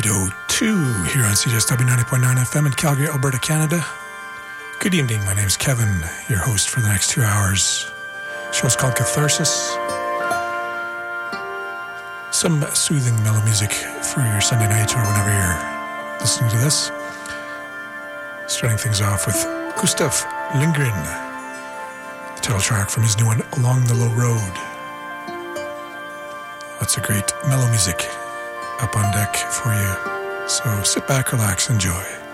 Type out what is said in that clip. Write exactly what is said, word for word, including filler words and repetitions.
oh two here on C J S W ninety point nine F M in Calgary, Alberta, Canada. Good evening, my name is Kevin, your host for the next two hours. The show's called Catharsis. Some soothing mellow music for your Sunday night or whenever you're listening to this. Starting things off with Gustav Lindgren, the title track from his new one, Along the Low Road. Lots of great mellow music up on deck for you. So sit back, relax, enjoy.